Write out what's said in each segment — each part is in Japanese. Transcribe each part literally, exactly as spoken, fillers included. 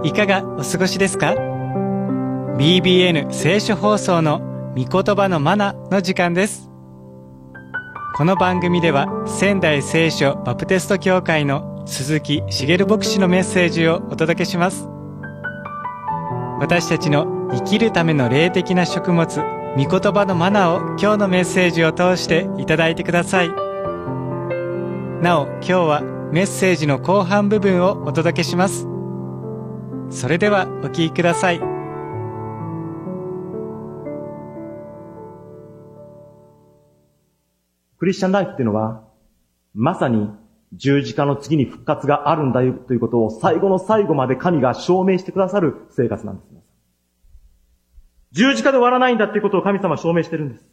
いかがお過ごしですか？ ビービーエヌ 聖書放送の御言葉のマナの時間です。この番組では仙台聖書バプテスト教会の鈴木茂牧師のメッセージをお届けします。私たちの生きるための霊的な食物、御言葉のマナを今日のメッセージを通していただいてください。なお、今日はメッセージの後半部分をお届けします。それではお聞きください。 クリスチャンライフっていうのは、まさに十字架の次に復活があるんだよということを最後の最後まで神が証明してくださる生活なんです。十字架で終わらないんだっていうことを神様は証明してるんです。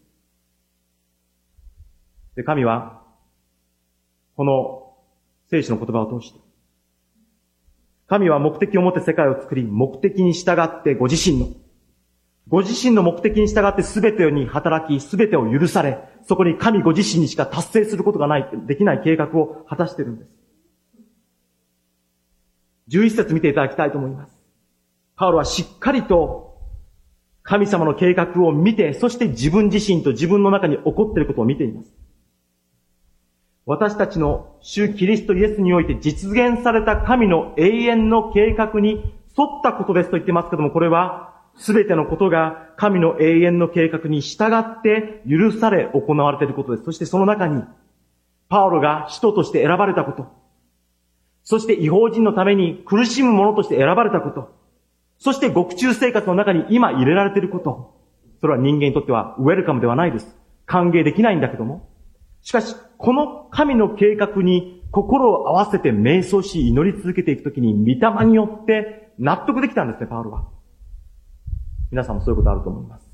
で、神は、この聖書の言葉を通して、神は目的を持って世界を作り、目的に従ってご自身の、ご自身の目的に従って全てに働き、全てを許され、そこに神ご自身にしか達成することがない、できない計画を果たしているんです。じゅういち節見ていただきたいと思います。パウロはしっかりと神様の計画を見て、そして自分自身と自分の中に起こっていることを見ています。私たちの主キリストイエスにおいて実現された神の永遠の計画に沿ったことですと言ってますけども、これは全てのことが神の永遠の計画に従って許され行われていることです。そしてその中にパウロが使徒として選ばれたこと、そして異邦人のために苦しむ者として選ばれたこと、そして獄中生活の中に今入れられていること、それは人間にとってはウェルカムではないです。歓迎できないんだけども、しかし、この神の計画に心を合わせて瞑想し祈り続けていくときに、御霊によって納得できたんですね、パウロは。皆さんもそういうことあると思います。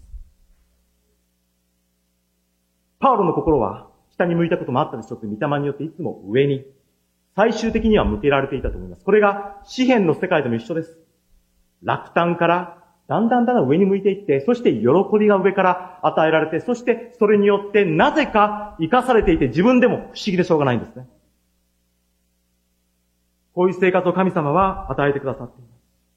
パウロの心は下に向いたこともあったでしょうけど、御霊によっていつも上に、最終的には向けられていたと思います。これが詩篇の世界でも一緒です。落胆からだんだんだんだん上に向いていって、そして喜びが上から与えられて、そしてそれによってなぜか生かされていて自分でも不思議でしょうがないんですね。こういう生活を神様は与えてくださっています。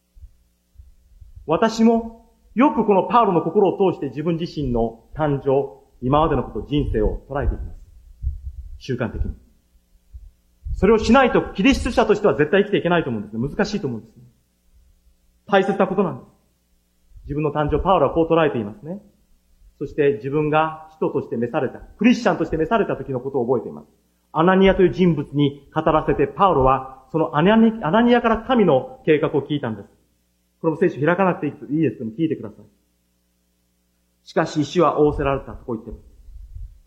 私もよくこのパウロの心を通して自分自身の誕生、今までのこと、人生を捉えていきます。習慣的に。それをしないとキリスト者としては絶対生きていけないと思うんですね。難しいと思うんですね。大切なことなんです。自分の誕生、パウロはこう捉えていますね。そして自分が人として召された、クリスチャンとして召された時のことを覚えています。アナニアという人物に語らせて、パウロはそのアナニア、アナニアから神の計画を聞いたんです。これも聖書開かなくていいですけども聞いてください。しかし石は仰せられたとこう言っています。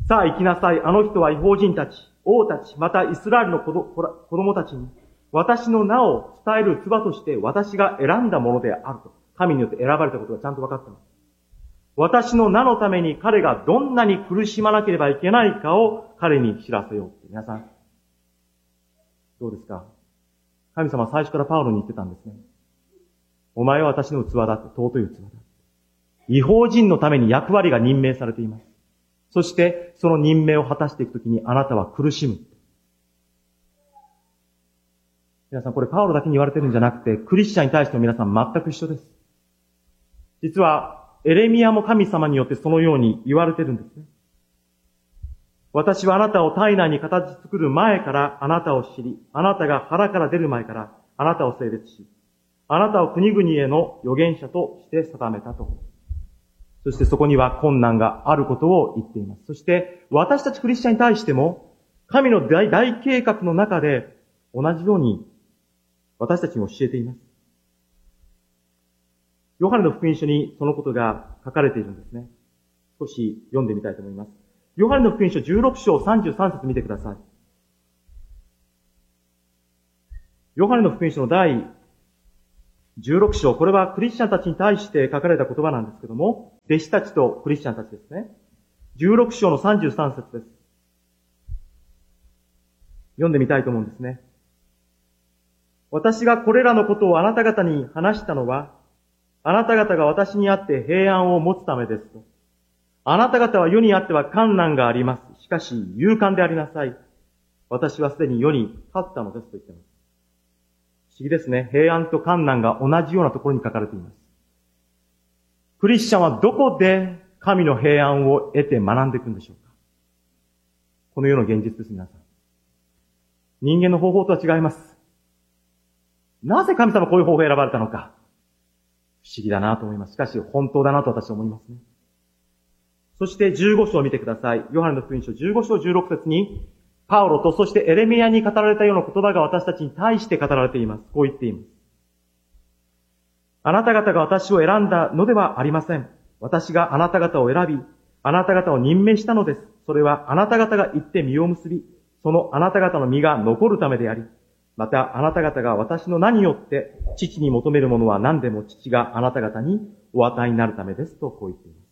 さあ行きなさい。あの人は異邦人たち、王たち、またイスラエルの子供たちに、私の名を伝える器として私が選んだものであると。神によって選ばれたことがちゃんと分かったのです。私の名のために彼がどんなに苦しまなければいけないかを彼に知らせようって。皆さん、どうですか？神様は最初からパウロに言ってたんですね。お前は私の器だって、尊い器だ。異邦人のために役割が任命されています。そして、その任命を果たしていくときにあなたは苦しむ。皆さん、これパウロだけに言われてるんじゃなくて、クリスチャンに対しても皆さん全く一緒です。実は、エレミヤも神様によってそのように言われてるんですね。私はあなたを体内に形作る前からあなたを知り、あなたが腹から出る前からあなたを性別し、あなたを国々への預言者として定めたと。そしてそこには困難があることを言っています。そして私たちクリスチャンに対しても、神の 大, 大計画の中で同じように私たちに教えています。ヨハネの福音書にそのことが書かれているんですね。少し読んでみたいと思います。ヨハネの福音書じゅうろく章さんじゅうさん節見てください。ヨハネの福音書の第じゅうろく章、これはクリスチャンたちに対して書かれた言葉なんですけども、弟子たちとクリスチャンたちですね。じゅうろく章のさんじゅうさん節です。読んでみたいと思うんですね。私がこれらのことをあなた方に話したのは、あなた方が私にあって平安を持つためですと。あなた方は世にあっては困難があります。しかし勇敢でありなさい。私はすでに世に勝ったのですと言っています。 思議ですね。平安と困難が同じようなところに書かれています。クリスチャンはどこで神の平安を得て学んでいくんでしょうか。この世の現実です、皆さん。人間の方法とは違います。なぜ神様はこういう方法を選ばれたのか。不思議だなと思います。しかし本当だなと私は思いますね。そしてじゅうご章を見てください。ヨハネの福音書じゅうご章じゅうろく節に、パウロとそしてエレミヤに語られたような言葉が私たちに対して語られています。こう言っています。あなた方が私を選んだのではありません。私があなた方を選び、あなた方を任命したのです。それはあなた方が行って実を結び、そのあなた方の実が残るためであり、またあなた方が私の名によって父に求めるものは何でも父があなた方にお与えになるためですとこう言っています。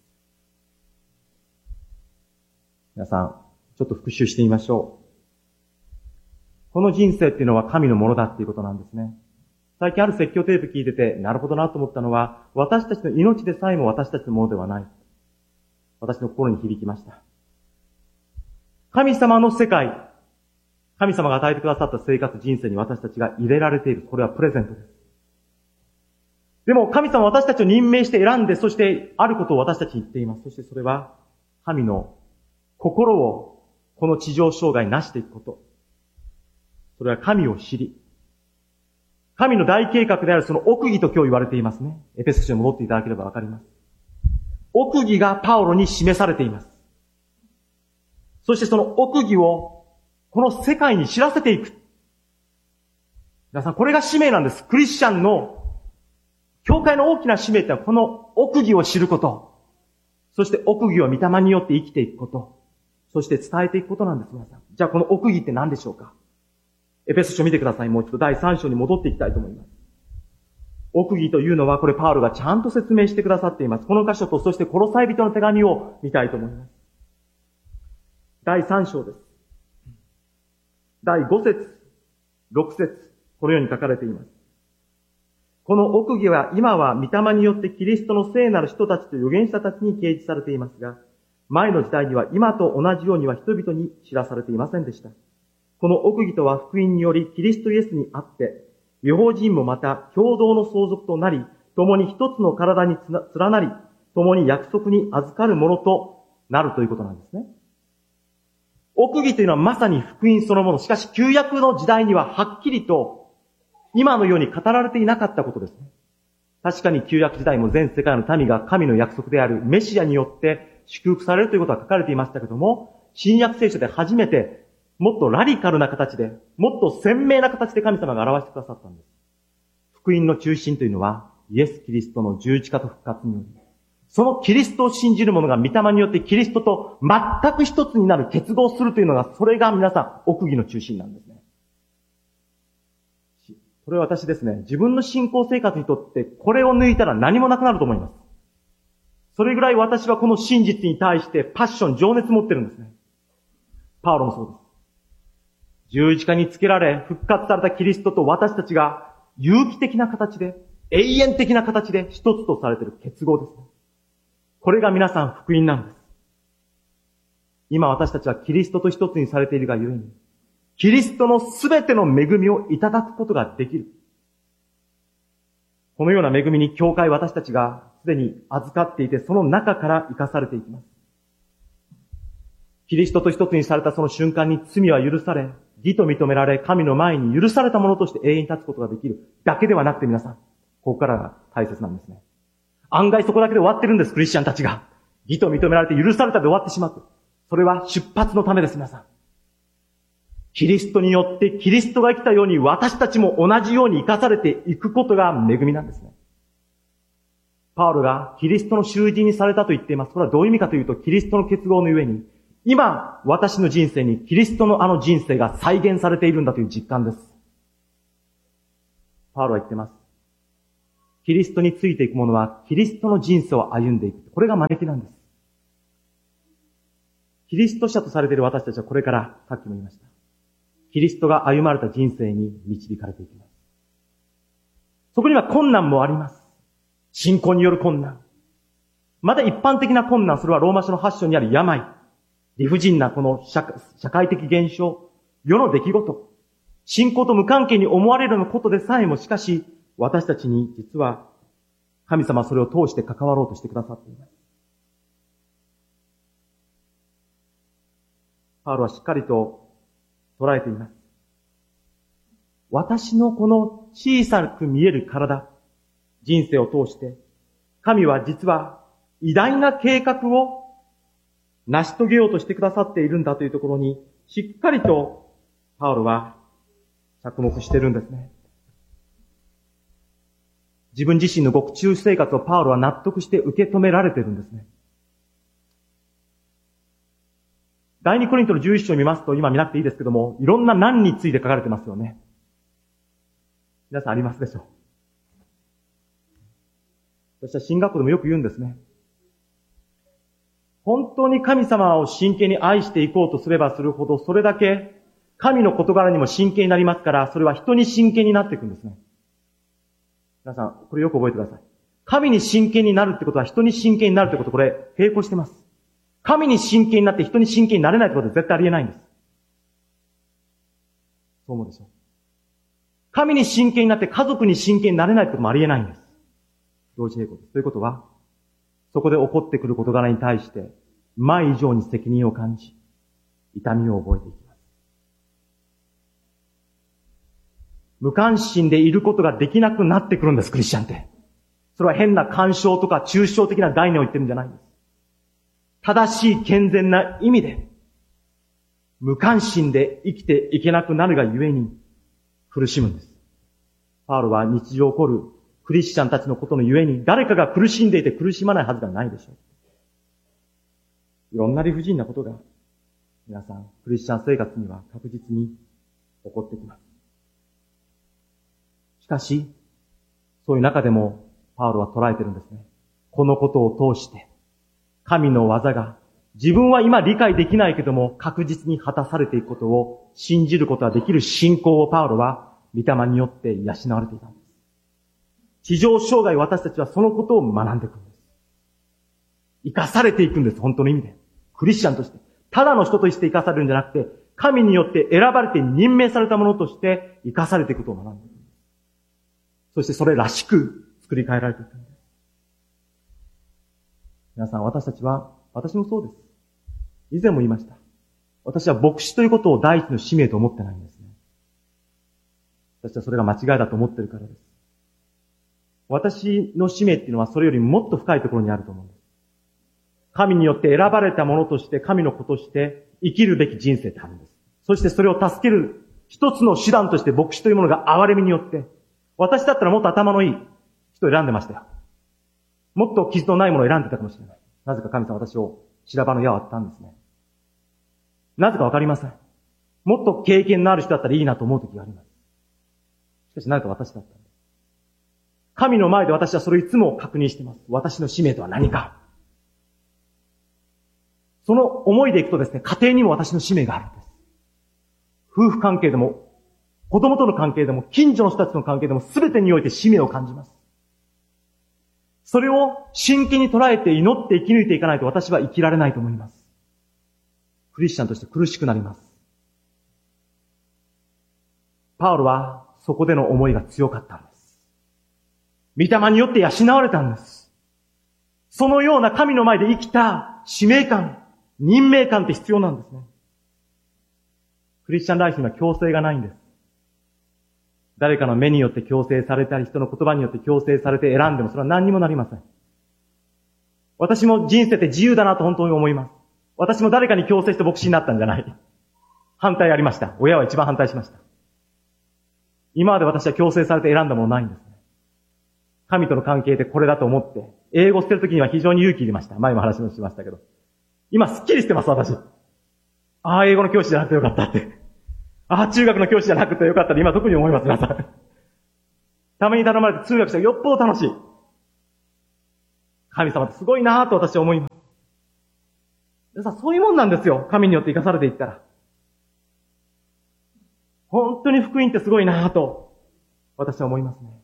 皆さん、ちょっと復習してみましょう。この人生っていうのは神のものだっていうことなんですね。最近ある説教テープ聞いてて、なるほどなと思ったのは、私たちの命でさえも私たちのものではない。私の心に響きました。神様の世界、神様が与えてくださった生活人生に私たちが入れられている。これはプレゼントです。でも神様は私たちを任命して選んで、そしてあることを私たちに言っています。そしてそれは神の心をこの地上生涯に成していくこと。それは神を知り、神の大計画であるその奥義と今日言われていますね。エペソ書に戻っていただければわかります。奥義がパウロに示されています。そしてその奥義をこの世界に知らせていく。皆さん、これが使命なんです。クリスチャンの教会の大きな使命ってのはこの奥義を知ること。そして奥義を御霊によって生きていくこと。そして伝えていくことなんです、皆さん。じゃあこの奥義って何でしょうか。エペソ書見てください。もう一度だいさん章に戻っていきたいと思います。奥義というのは、これパウロがちゃんと説明してくださっています。この箇所と、そしてコロサイ人の手紙を見たいと思います。だいさん章です。だいご節、ろく節、このように書かれています。この奥義は今は御霊によってキリストの聖なる人たちと預言者たちに掲示されていますが、前の時代には今と同じようには人々に知らされていませんでした。この奥義とは福音によりキリストイエスにあって、異邦人もまた共同の相続となり、共に一つの体に連なり、共に約束に預かるものとなるということなんですね。奥義というのはまさに福音そのもの。しかし旧約の時代にははっきりと今のように語られていなかったことですね。確かに旧約時代も全世界の民が神の約束であるメシアによって祝福されるということは書かれていましたけども、新約聖書で初めてもっとラディカルな形で、もっと鮮明な形で神様が表してくださったんです。福音の中心というのは、イエス・キリストの十字架と復活により、そのキリストを信じる者が御霊によってキリストと全く一つになる結合するというのが、それが皆さん、奥義の中心なんですね。これは私ですね、自分の信仰生活にとって、これを抜いたら何もなくなると思います。それぐらい私はこの真実に対してパッション、情熱持ってるんですね。パウロもそうです。十字架につけられ、復活されたキリストと私たちが有機的な形で、永遠的な形で一つとされている結合です。これが皆さん福音なんです。今私たちはキリストと一つにされているがゆえに、キリストのすべての恵みをいただくことができる。このような恵みに教会私たちがすでに預かっていて、その中から生かされていきます。キリストと一つにされたその瞬間に罪は許され、義と認められ、神の前に許されたものとして永遠に立つことができるだけではなくて皆さん、ここからが大切なんですね。案外そこだけで終わってるんです、クリスチャンたちが。義と認められて許されたで終わってしまう。それは出発のためです、皆さん。キリストによってキリストが生きたように私たちも同じように生かされていくことが恵みなんですね。パウロがキリストの囚人にされたと言っています。これはどういう意味かというと、キリストの結合のゆえに、今、私の人生にキリストのあの人生が再現されているんだという実感です。パウロは言っています。キリストについていく者は、キリストの人生を歩んでいく。これが招きなんです。キリスト者とされている私たちはこれから、さっきも言いました。キリストが歩まれた人生に導かれていきます。そこには困難もあります。信仰による困難。また一般的な困難、それはローマ書のはち章にある病。理不尽なこの社会的現象、世の出来事、 信仰と無関係に思われるようなことでさえも、しかし、私たちに実は、神様はそれを通して関わろうとしてくださっています。パウロはしっかりと捉えています。私のこの小さく見える体、人生を通して、神は実は偉大な計画を成し遂げようとしてくださっているんだというところに、しっかりとパウロは着目しているんですね。自分自身の獄中生活をパウロは納得して受け止められているんですね。第二コリントのじゅういっ章を見ますと、今見なくていいですけども、いろんな難について書かれてますよね。皆さんありますでしょう。私は進学校でもよく言うんですね。本当に神様を真剣に愛していこうとすればするほど、それだけ神の事柄にも真剣になりますから、それは人に真剣になっていくんですね。皆さん、これよく覚えてください。神に真剣になるってことは人に真剣になるってこと、これ、並行してます。神に真剣になって人に真剣になれないってことは絶対ありえないんです。そう思うでしょう。神に真剣になって家族に真剣になれないってこともありえないんです。同時並行です。ということは、そこで起こってくる事柄に対して、前以上に責任を感じ、痛みを覚えていきます。無関心でいることができなくなってくるんです、クリスチャンって。それは変な干渉とか抽象的な概念を言ってるんじゃないんです。正しい健全な意味で、無関心で生きていけなくなるがゆえに苦しむんです。パウロは日常起こるクリスチャンたちのことのゆえに、誰かが苦しんでいて苦しまないはずがないでしょう。いろんな理不尽なことが、皆さん、クリスチャン生活には確実に起こってきます。しかし、そういう中でも、パウロは捉えてるんですね。このことを通して、神の技が、自分は今理解できないけども、確実に果たされていくことを信じることができる信仰をパウロは、御霊によって養われていたんです。地上生涯私たちはそのことを学んでいくんです。生かされていくんです、本当の意味で。クリスチャンとして。ただの人として生かされるんじゃなくて、神によって選ばれて任命されたものとして生かされていくことを学んでいくんです。そしてそれらしく作り変えられていくんです。皆さん、私たちは、私もそうです。以前も言いました。私は牧師ということを第一の使命と思ってないんですね。私はそれが間違いだと思ってるからです。私の使命っていうのはそれよりもっと深いところにあると思うんです。神によって選ばれたものとして、神の子として生きるべき人生ってあるんです。そしてそれを助ける一つの手段として牧師というものが憐れみによって、私だったらもっと頭のいい人を選んでましたよ。もっと傷のないものを選んでたかもしれない。なぜか神様は私を白羽の矢を当てたんですね。なぜかわかりません。もっと経験のある人だったらいいなと思う時があります。しかしなぜか私だったんです。神の前で私はそれをいつも確認しています。私の使命とは何か。その思いでいくとですね、家庭にも私の使命があるんです。夫婦関係でも、子供との関係でも、近所の人たちの関係でも、全てにおいて使命を感じます。それを真剣に捉えて祈って生き抜いていかないと私は生きられないと思います。クリスチャンとして苦しくなります。パウロはそこでの思いが強かったんです。御霊によって養われたんです。そのような神の前で生きた使命感、任命感って必要なんですね。クリスチャンライフには強制がないんです。誰かの目によって強制されたり、人の言葉によって強制されて選んでもそれは何にもなりません。私も人生って自由だなと本当に思います。私も誰かに強制して牧師になったんじゃない。反対ありました。親は一番反対しました。今まで私は強制されて選んだものないんですね。神との関係でこれだと思って、英語を捨てるときには非常に勇気いりました。前も話もしましたけど。今すっきりしてます、私。ああ、英語の教師じゃなくてよかったって。ああ、中学の教師じゃなくてよかったって今特に思います、皆さん。ために頼まれて通訳したらよっぽど楽しい。神様ってすごいなぁと私は思います。皆さん、そういうもんなんですよ。神によって生かされていったら。本当に福音ってすごいなぁと私は思いますね。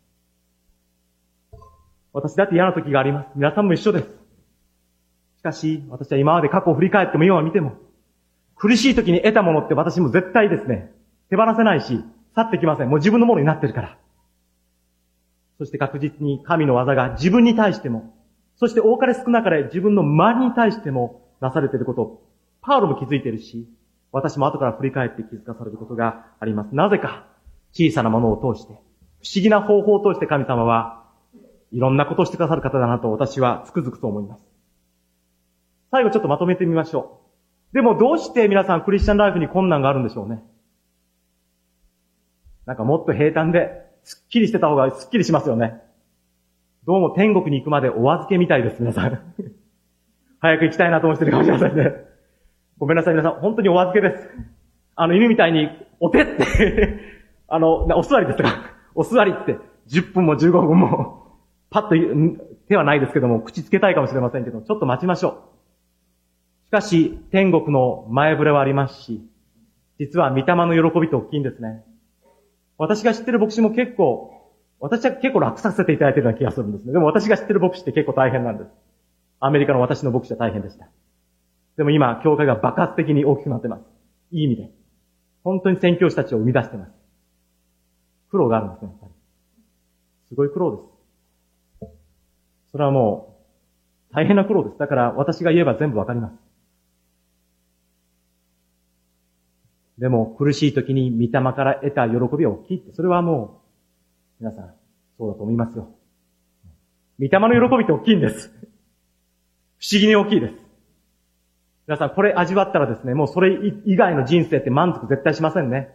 私だって嫌な時があります。皆さんも一緒です。しかし、私は今まで過去を振り返っても今を見ても、苦しい時に得たものって私も絶対ですね、手放せないし、 去ってきません。もう自分のものになってるから。そして確実に神の技が自分に対しても、そして多かれ少なかれ自分の周りに対してもなされていることを、パウロも気づいているし、私も後から振り返って気づかされることがあります。なぜか、小さなものを通して、不思議な方法を通して神様はいろんなことをしてくださる方だなと私はつくづくと思います。最後ちょっとまとめてみましょう。でもどうして皆さんクリスチャンライフに困難があるんでしょうね。なんかもっと平坦で、すっきりしてた方がすっきりしますよね。どうも天国に行くまでお預けみたいです、皆さん。早く行きたいなと思ってるかもしれませんね。ごめんなさい、皆さん。本当にお預けです。あの、犬みたいに、お手ってあの、お座りですかお座りって、じゅっぷんもじゅうごふんも、パッと手はないですけども、口つけたいかもしれませんけど、ちょっと待ちましょう。しかし、天国の前触れはありますし、実は御霊の喜びって大きいんですね。私が知ってる牧師も結構、私は結構楽させていただいているような気がするんですね。でも私が知ってる牧師って結構大変なんです。アメリカの私の牧師は大変でした。でも今、教会が爆発的に大きくなってます。いい意味で。本当に宣教師たちを生み出してます。苦労があるんですね、やっぱり。すごい苦労です。それはもう、大変な苦労です。だから私が言えば全部わかります。でも苦しい時に御霊から得た喜びは大きいって、それはもう、皆さん、そうだと思いますよ。御霊の喜びって大きいんです。不思議に大きいです。皆さん、これ味わったらですね、もうそれ以外の人生って満足絶対しませんね。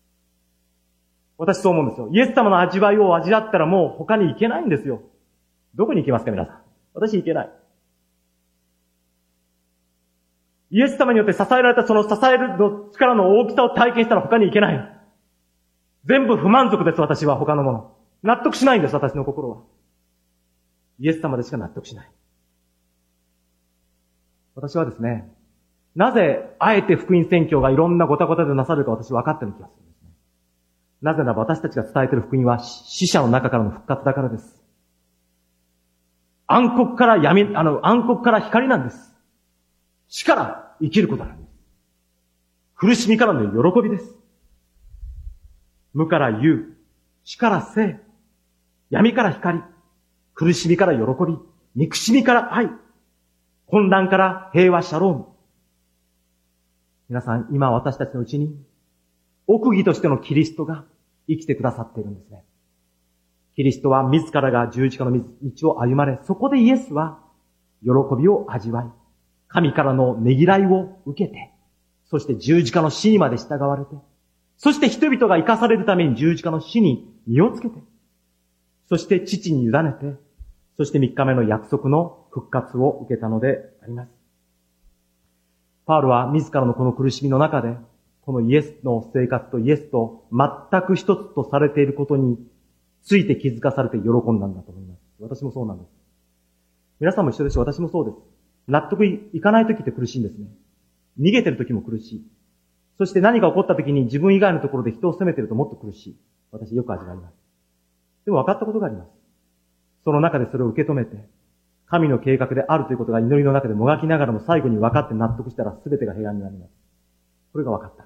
私そう思うんですよ。イエス様の味わいを味わったらもう他に行けないんですよ。どこに行きますか、皆さん。私行けない。イエス様によって支えられたその支えるの力の大きさを体験したら他に行けない。全部不満足です、私は他のもの。納得しないんです、私の心は。イエス様でしか納得しない。私はですね、なぜあえて福音宣教がいろんなごたごたでなされるか私分かってる気がするんですね。なぜならば私たちが伝えている福音は死者の中からの復活だからです。暗黒から闇、あの、暗黒から光なんです。死から生きることなんです。苦しみからの喜びです。無から有、死から生、闇から光、苦しみから喜び、憎しみから愛、混乱から平和シャローム。皆さん、今私たちのうちに、奥義としてのキリストが生きてくださっているんですね。キリストは自らが十字架の道を歩まれ、そこでイエスは喜びを味わい、神からのねぎらいを受けて、そして十字架の死にまで従われて、そして人々が生かされるために十字架の死に身をつけて、そして父に委ねて、そして三日目の約束の復活を受けたのであります。パウロは自らのこの苦しみの中で、このイエスの生活とイエスと全く一つとされていることについて気づかされて喜んだんだと思います。私もそうなんです。皆さんも一緒ですし、私もそうです。納得いかない時って苦しいんですね。逃げてる時も苦しい。そして何か起こった時に自分以外のところで人を責めてるともっと苦しい。私よく味わいます。でも分かったことがあります。その中でそれを受け止めて、神の計画であるということが祈りの中でもがきながらも最後に分かって納得したら全てが平安になります。これが分かった。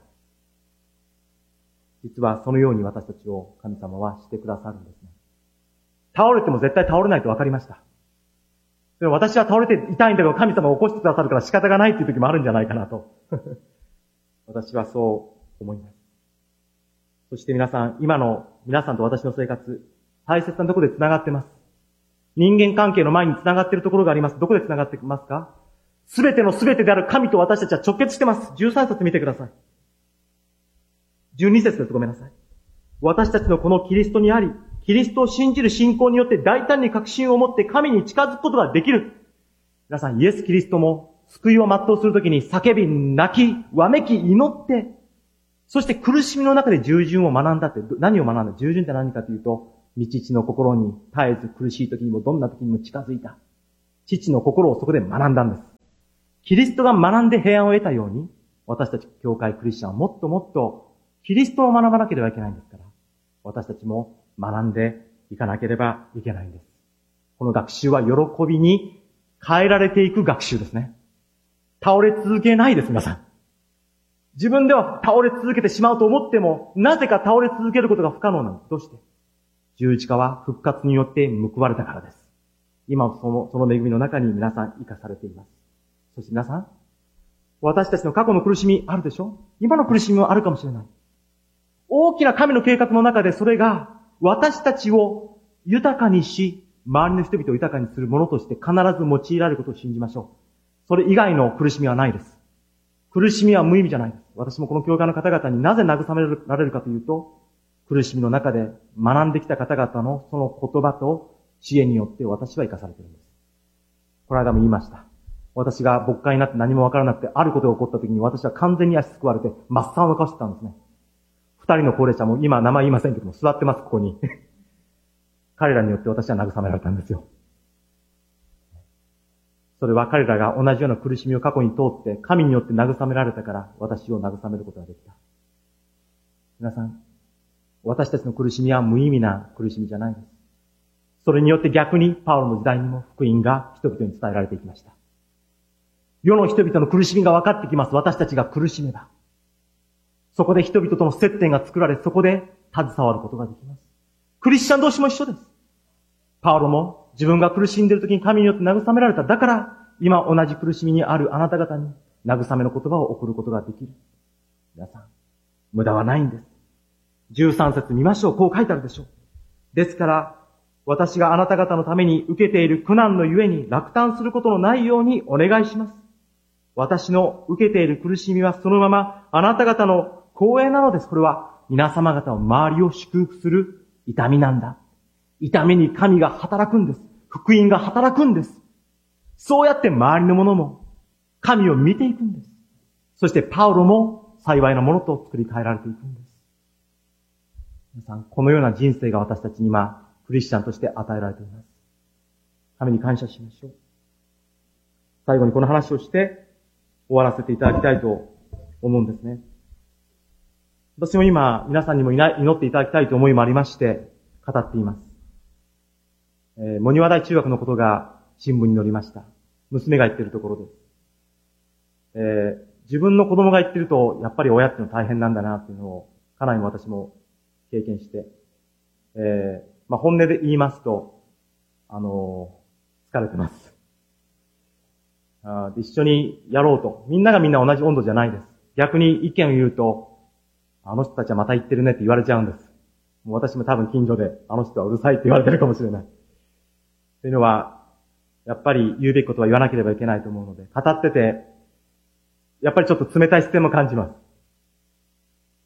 実はそのように私たちを神様はしてくださるんですね。倒れても絶対倒れないと分かりました。でも私は倒れて痛いんだけど神様を起こしてくださるから仕方がないっていう時もあるんじゃないかなと。私はそう思います。そして皆さん、今の皆さんと私の生活、大切なところで繋がってます。人間関係の前に繋がっているところがあります。どこで繋がっていますか？すべてのすべてである神と私たちは直結してます。じゅうさん節見てください。じゅうに節です。ごめんなさい。私たちのこのキリストにあり、キリストを信じる信仰によって大胆に確信を持って神に近づくことができる。皆さん、イエス・キリストも救いを全うするときに叫び、泣き、わめき、祈って、そして苦しみの中で従順を学んだって、何を学んだ？従順って何かというと、御父の心に絶えず苦しい時にもどんな時にも近づいた。父の心をそこで学んだんです。キリストが学んで平安を得たように、私たち教会クリスチャンはもっともっとキリストを学ばなければいけないんですから、私たちも学んでいかなければいけないんです。この学習は喜びに変えられていく学習ですね。倒れ続けないです、皆さん。 自分では倒れ続けてしまうと思っても、なぜか倒れ続けることが不可能なんです。どうして？十字架は復活によって報われたからです。今その、その恵みの中に皆さん生かされています。そして皆さん、私たちの過去の苦しみあるでしょ？今の苦しみもあるかもしれない。大きな神の計画の中でそれが私たちを豊かにし、周りの人々を豊かにするものとして必ず用いられることを信じましょう。それ以外の苦しみはないです。苦しみは無意味じゃないです。私もこの教会の方々になぜ慰められるかというと、苦しみの中で学んできた方々のその言葉と知恵によって私は生かされているんです。この間も言いました。私が牧会になって何もわからなくて、あることが起こった時に私は完全に足すくわれて真っ青の顔してたんですね。二人の高齢者も今名前言いませんけども座ってます、ここに。彼らによって私は慰められたんですよ。それは彼らが同じような苦しみを過去に通って神によって慰められたから私を慰めることができた。皆さん、私たちの苦しみは無意味な苦しみじゃないです。それによって逆にパウロの時代にも福音が人々に伝えられていきました。世の人々の苦しみが分かってきます。私たちが苦しめば。そこで人々との接点が作られ、そこで携わることができます。クリスチャン同士も一緒です。パウロも自分が苦しんでいる時に神によって慰められた。だから、今同じ苦しみにあるあなた方に慰めの言葉を送ることができる。皆さん、無駄はないんです。じゅうさん節見ましょう。こう書いてあるでしょう。ですから、私があなた方のために受けている苦難のゆえに落胆することのないようにお願いします。私の受けている苦しみはそのままあなた方の光栄なのです。これは皆様方を周りを祝福する痛みなんだ。痛みに神が働くんです。福音が働くんです。そうやって周りのものも神を見ていくんです。そしてパウロも幸いなものと作り変えられていくんです。皆さん、このような人生が私たちに今、クリスチャンとして与えられています。神に感謝しましょう。最後にこの話をして終わらせていただきたいと思うんですね。私も今、皆さんにも祈っていただきたいという思いもありまして、語っています。えー、モニワ大中学のことが新聞に載りました。娘が言っているところです。えー、自分の子供が言っていると、やっぱり親っていうのは大変なんだなっていうのを、かなり私も経験して、えー、まあ、本音で言いますと、あのー、疲れてます。あで一緒にやろうと。みんながみんな同じ温度じゃないです。逆に意見を言うと、あの人たちはまた言ってるねって言われちゃうんです。もう私も多分近所で、あの人はうるさいって言われてるかもしれない。というのは、やっぱり言うべきことは言わなければいけないと思うので、語ってて、やっぱりちょっと冷たい視線も感じます。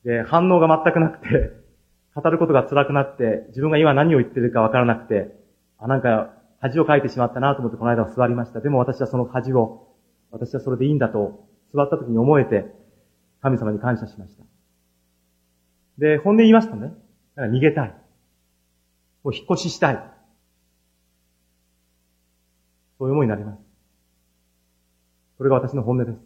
で、反応が全くなくて、語ることが辛くなって、自分が今何を言ってるかわからなくて、あ、なんか恥をかいてしまったなと思ってこの間は座りました。でも私はその恥を、私はそれでいいんだと、座った時に思えて、神様に感謝しました。で、本音言いますとね、なんか逃げたい。もう引っ越ししたい。そういう思いになります。それが私の本音です。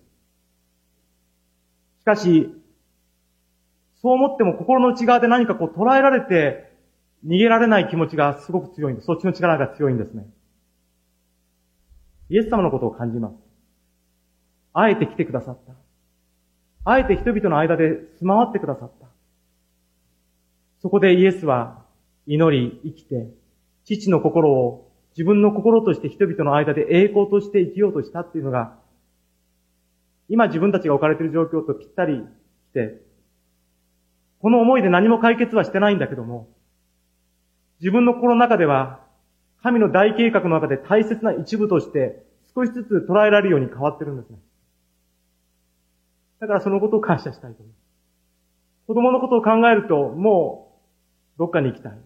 しかし、そう思っても心の内側で何かこう捉えられて逃げられない気持ちがすごく強いんです。そっちの力が強いんですね。イエス様のことを感じます。あえて来てくださった。あえて人々の間で住まわってくださった。そこでイエスは祈り生きて、父の心を自分の心として人々の間で栄光として生きようとしたっていうのが、今自分たちが置かれている状況とぴったり来て、この思いで何も解決はしてないんだけども、自分の心の中では、神の大計画の中で大切な一部として少しずつ捉えられるように変わってるんですね。だからそのことを感謝したいと思います。子供のことを考えると、もうどっかに行きたい。し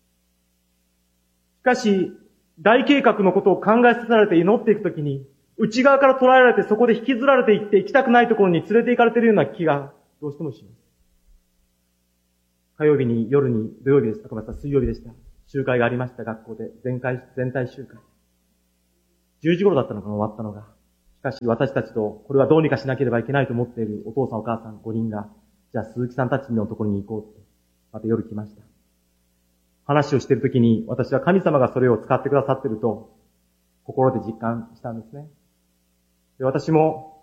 かし、大計画のことを考えさせられて祈っていくときに、内側から捉えられてそこで引きずられていって行きたくないところに連れて行かれているような気がどうしてもします。火曜日に夜に土曜日でした。ごめんなさい、水曜日でした。集会がありました、学校で。全会、全体集会。じゅうじ頃だったのかな、終わったのが。しかし私たちと、これはどうにかしなければいけないと思っているお父さんお母さんごにんが、じゃあ鈴木さんたちのところに行こうって、また夜来ました。話をしているときに、私は神様がそれを使ってくださっていると、心で実感したんですね。で、私も、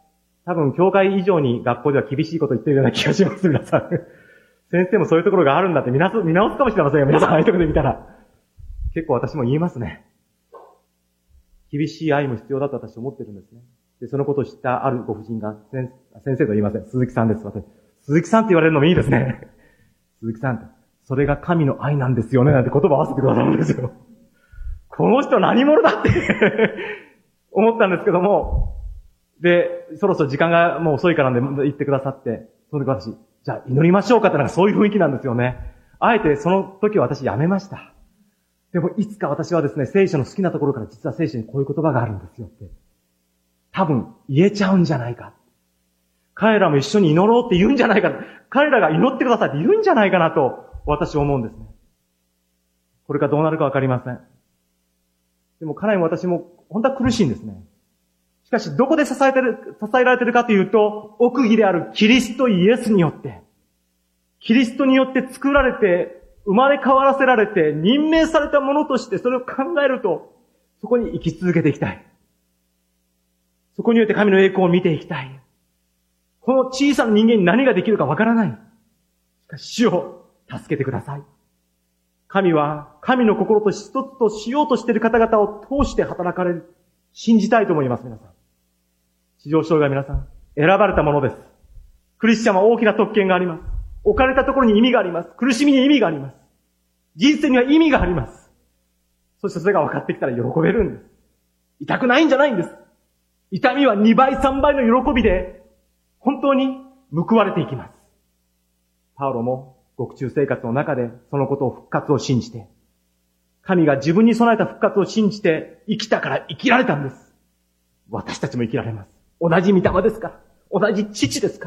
多分教会以上に学校では厳しいこと言ってるような気がします、皆さん。先生もそういうところがあるんだって見直す、見直すかもしれませんよ、皆さん。ああいうところで見たら。結構私も言いますね。厳しい愛も必要だと私は思ってるんですね。で、そのことを知ったあるご婦人が、先生と言いません。鈴木さんです、私。鈴木さんって言われるのもいいですね。鈴木さんって、それが神の愛なんですよね、なんて言葉を合わせてくださるんですよ。この人何者だって思ったんですけども、で、そろそろ時間がもう遅いからなんで言ってくださって、その時私、じゃあ祈りましょうかってなんかそういう雰囲気なんですよね。あえてその時は私やめました。でもいつか私はですね、聖書の好きなところから実は聖書にこういう言葉があるんですよって。多分言えちゃうんじゃないか。彼らも一緒に祈ろうって言うんじゃないか。彼らが祈ってくださいって言うんじゃないかなと私は思うんですね。これからどうなるかわかりません。でもかなり私も本当は苦しいんですね。しかしどこで支えてる、支えられてるかというと、奥義であるキリストイエスによって、キリストによって作られて、生まれ変わらせられて、任命されたものとしてそれを考えると、そこに生き続けていきたい。そこによって神の栄光を見ていきたい。この小さな人間に何ができるかわからない。しかし主を助けてください。神は神の心と一つとしようとしている方々を通して働かれる。信じたいと思います、皆さん。地上障害皆さん、選ばれたものです。クリスチャンは大きな特権があります。置かれたところに意味があります。苦しみに意味があります。人生には意味があります。そしてそれが分かってきたら喜べるんです。痛くないんじゃないんです。痛みはにばいさんばいの喜びで、本当に報われていきます。パウロも獄中生活の中でそのことを復活を信じて、神が自分に備えた復活を信じて生きたから生きられたんです。私たちも生きられます。同じ御霊ですから。同じ父ですから。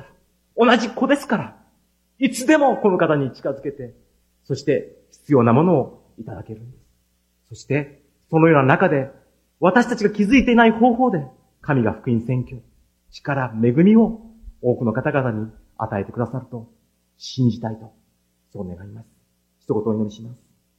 同じ子ですから。いつでもこの方に近づけて、そして必要なものをいただけるんです。そして、そのような中で、私たちが気づいていない方法で、神が福音宣教、力、恵みを多くの方々に与えてくださると信じたいと、そう願います。一言お祈りします。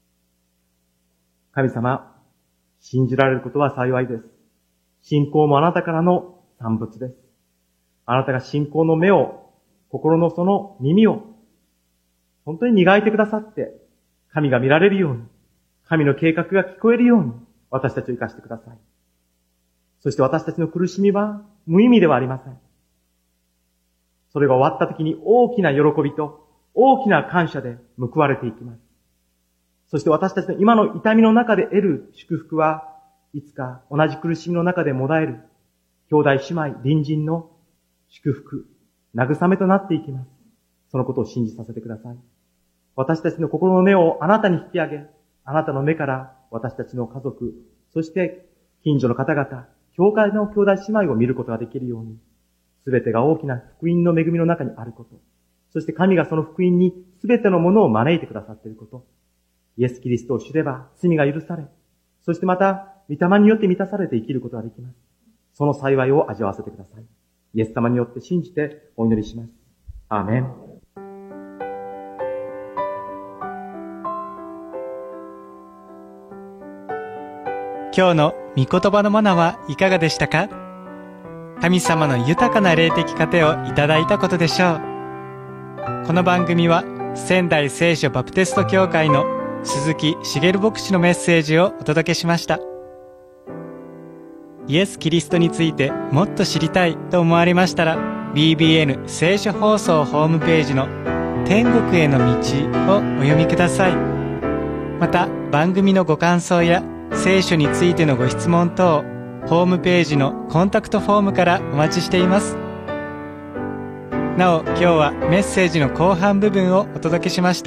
神様、信じられることは幸いです。信仰もあなたからの産物です。あなたが信仰の目を、心のその耳を、本当に磨いてくださって、神が見られるように、神の計画が聞こえるように、私たちを生かしてください。そして私たちの苦しみは無意味ではありません。それが終わった時に大きな喜びと大きな感謝で報われていきます。そして私たちの今の痛みの中で得る祝福はいつか同じ苦しみの中でもだえる兄弟姉妹隣人の祝福、慰めとなっていきます。そのことを信じさせてください。私たちの心の目をあなたに引き上げ、あなたの目から私たちの家族、そして近所の方々、教会の兄弟姉妹を見ることができるように、すべてが大きな福音の恵みの中にあること、そして神がその福音にすべてのものを招いてくださっていること、イエス・キリストを知れば罪が許され、そしてまた御霊によって満たされて生きることができます。その幸いを味わわせてください。イエス様によって信じてお祈りします。アーメン。 今日の御言葉のマナはいかがでしたか？神様の豊かな霊的糧をいただいたことでしょう。この番組は仙台聖書バプテスト教会の鈴木茂牧師のメッセージをお届けしました。イエス・キリストについてもっと知りたいと思われましたら ビービーエヌ 聖書放送ホームページの天国への道をお読みください。また番組のご感想や聖書についてのご質問等、ホームページのコンタクトフォームからお待ちしています。なお、今日はメッセージの後半部分をお届けしました。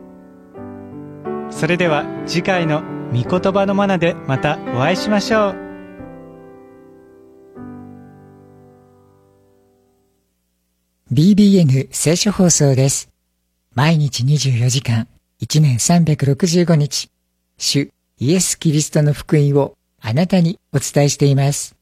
それでは次回の御言葉のマナでまたお会いしましょう。 ビービーエヌ 聖書放送です。毎日にじゅうよじかん、いちねんさんびゃくろくじゅうごにち、主イエス・キリストの福音をあなたにお伝えしています。